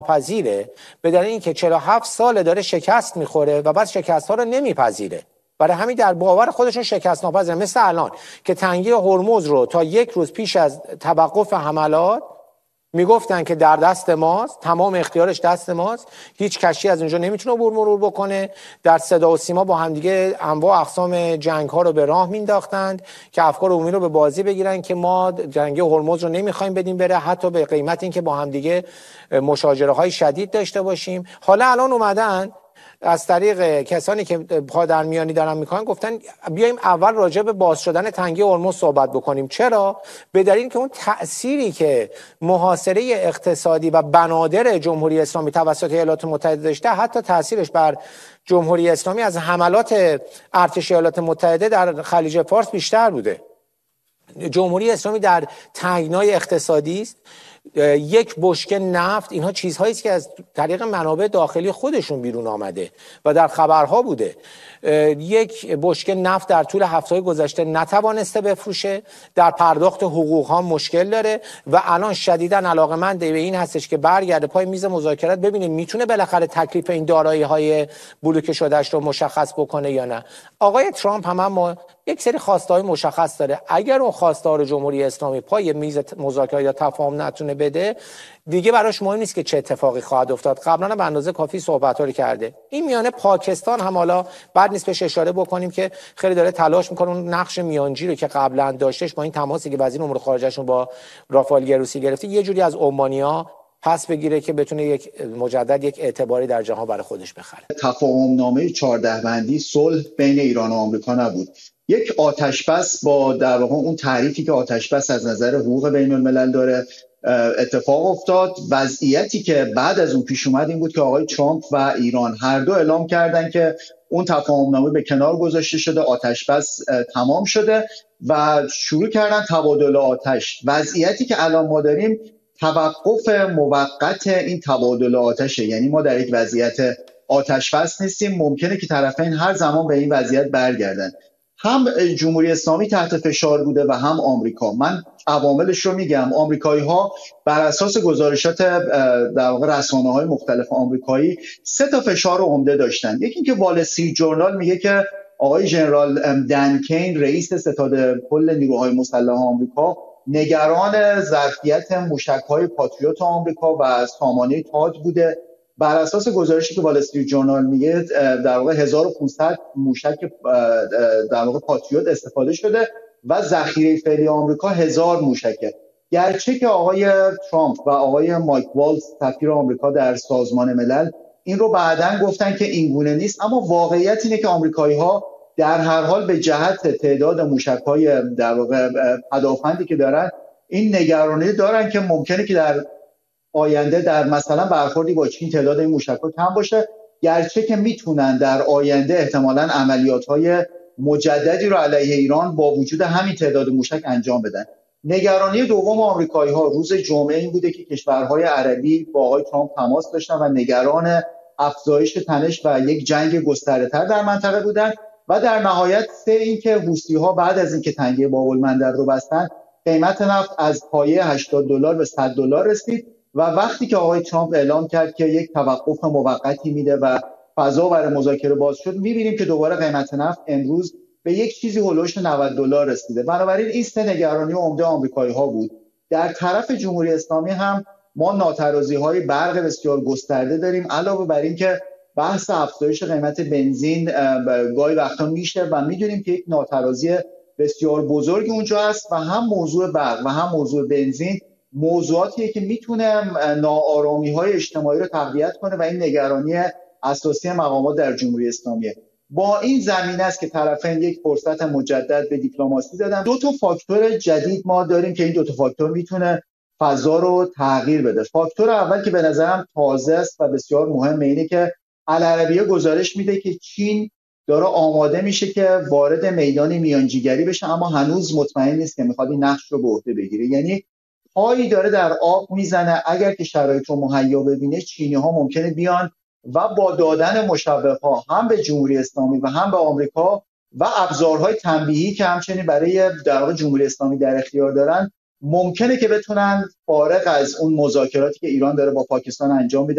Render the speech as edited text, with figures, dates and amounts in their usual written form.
پذیره، به دلیل اینکه 47 سال داره شکست میخوره و بعد شکست ها رو نمیپذیره. برای همین در باور خودشون شکست ناپذیرن. مثل الان که تنگی هرمز رو تا 1 روز پیش از توقف حملات میگفتن که در دست ماست، تمام اختیارش دست ماست، هیچ کشتی از اونجا نمیتونه عبور مرور بکنه. در صدا و سیما با همدیگه انواع اقسام جنگ ها رو به راه مینداختند که افکار عمومی رو به بازی بگیرن که ما جنگ هرمز رو نمیخوایم بدیم بره، حتی به قیمت اینکه با همدیگه مشاجره های شدید داشته باشیم. حالا الان اومدن از طریق کسانی که پادرمیانی دارن میکنن گفتن بیایم اول راجع به باز شدن تنگی هرمز صحبت بکنیم. چرا؟ به دلیل که اون تأثیری که محاصره اقتصادی و بنادر جمهوری اسلامی توسط ایالات متحده داشته، حتی تأثیرش بر جمهوری اسلامی از حملات ارتش ایالات متحده در خلیج فارس بیشتر بوده. جمهوری اسلامی در تنگنای اقتصادی است. یک بشکه نفت، اینها چیزهایی است که از طریق منابع داخلی خودشون بیرون آمده و در خبرها بوده. یک بشکه نفت در طول هفته‌های گذشته نتوانسته بفروشه، در پرداخت حقوق ها مشکل داره و الان شدیداً علاقه‌مند به این هستش که برگرده پای میز مذاکرات ببینه میتونه بالاخره تکلیف این دارایی‌های بلوکه شدهش رو مشخص بکنه یا نه. آقای ترامپ هم اما یک سری خواسته‌های مشخص داره. اگر اون خواستار جمهوری اسلامی پای میز مذاکرات یا تفاهم نتونه بده، دیگه براش مهم نیست که چه اتفاقی خواهد افتاد. قبلا به اندازه کافی صحبت‌ها رو کرده. این میانه پاکستان هم حالا بعد نیست بهش اشاره بکنیم که خیلی داره تلاش میکنه اون نقش میانجی رو که قبلا داشتش با این تماسی که وزیر امور خارجه‌شون با رافائل گروسی گرفته یه جوری از عمانی‌ها پس بگیره که بتونه یک مجدد یک اعتباری در جهان برای خودش بخره. تفاهم نامه 14 بندی صلح بین ایران و آمریکا نبود. یک آتشبس با در واقع اون تعریفی که آتشبس از نظر حقوق بین الملل داره اتفاق افتاد. وضعیتی که بعد از اون پیش اومد این بود که آقای ترامپ و ایران هر دو اعلام کردن که اون تفاهم نامه به کنار گذاشته شده، آتشبس تمام شده و شروع کردن تبادل آتش. وضعیتی که الان ما داریم توقف موقت این تبادل آتشه، یعنی ما در یک وضعیت آتشبس نیستیم. ممکنه که طرفین هر زمان به این وضعیت برگردن. هم جمهوری اسلامی تحت فشار بوده و هم آمریکا. من عواملش رو میگم. آمریکایی‌ها بر اساس گزارشات در واقع رسانه‌های مختلف آمریکایی 3 تا فشار عمده داشتن. یکی اینکه وال استریت جورنال میگه که آقای ژنرال دن کین رئیس ستاد کل نیروهای مسلح آمریکا نگران ظرفیت موشک‌های پاتریوت آمریکا و سامانه تاد بوده. بر اساس گزارشی که وال استریت جورنال میگه در واقع 1500 موشک در واقع پاتریوت استفاده شده و ذخیره فعلی آمریکا 1000 موشکه. گرچه که آقای ترامپ و آقای مایک والز سفیر آمریکا در سازمان ملل این رو بعداً گفتن که این گونه نیست، اما واقعیت اینه که آمریکایی‌ها در هر حال به جهت تعداد موشک‌های در واقع پدافندی که دارن این نگرانی دارن که ممکنه که در آینده در مثلا برخوردی با چین تعداد این موشک‌ها کم باشه، گرچه که میتونن در آینده احتمالاً عملیات‌های مجددی رو علیه ایران با وجود همین تعداد موشک انجام بدن. نگرانی دوم آمریکایی‌ها روز جمعه این بوده که کشورهای عربی با آقای ترامپ تماس داشتن و نگران افزایش تنش و یک جنگ گسترده‌تر در منطقه بودن و در نهایت اینکه حوثی‌ها بعد از اینکه تنگه باب‌المندب رو بستن قیمت نفت از پایه $80 به $100 رسید و وقتی که آقای ترامپ اعلام کرد که یک توقف موقتی میده و فضا برای مذاکره باز شد، می‌بینیم که دوباره قیمت نفت امروز به یک چیزی هولوش $90 رسیده. بنابراین این 3 نگرانی عمده آمریکایی‌ها بود. در طرف جمهوری اسلامی هم ما ناترازی‌های برق بسیار گسترده داریم، علاوه بر این که بحث افزایش قیمت بنزین گاهی وقتا میشه و میدونیم که یک ناترازی بسیار بزرگی اونجا هست و هم موضوع برق و هم موضوع بنزین موضوعاتیه که میتونه ناآرامی‌های اجتماعی رو تقویت کنه و این نگرانی اساسی مقامات در جمهوری اسلامیه. با این زمینه است که طرفین یک فرصت مجدد به دیپلماسی دادن. 2 تا فاکتور جدید ما داریم که این 2 تا فاکتور میتونه فضا رو تغییر بده. فاکتور اول که به نظرم تازه است و بسیار مهمه اینه که العربیه گزارش میده که چین داره آماده میشه که وارد میدان میانجیگری بشه، اما هنوز مطمئن نیست که میخواد این نقش رو به عهده بگیره. یعنی پایی داره در آب میزنه. اگر که شرایط رو مهیا ببینه چینی‌ها ممکنه بیان و با دادن مشوق‌ها هم به جمهوری اسلامی و هم به آمریکا و ابزارهای تنبیهی که همچنین برای در واقع جمهوری اسلامی در اختیار دارن ممکنه که بتونن فارغ از اون مذاکراتی که ایران داره با پاکستان انجام میده